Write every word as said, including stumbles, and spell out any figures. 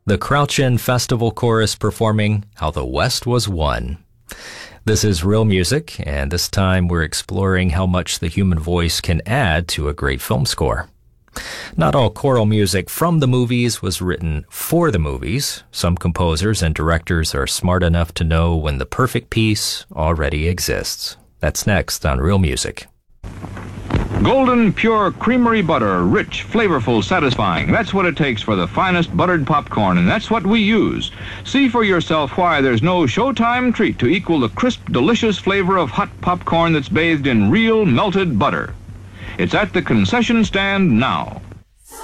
The Crouchin Festival Chorus performing How the West Was Won. This is Real Music, and this time we're exploring how much the human voice can add to a great film score. Not all choral music from the movies was written for the movies. Some composers and directors are smart enough to know when the perfect piece already exists. That's next on Real Music. Golden, pure, creamery butter, rich, flavorful, satisfying. That's what it takes for the finest buttered popcorn, and that's what we use. See for yourself why there's no Showtime treat to equal the crisp, delicious flavor of hot popcorn that's bathed in real melted butter. It's at the concession stand now.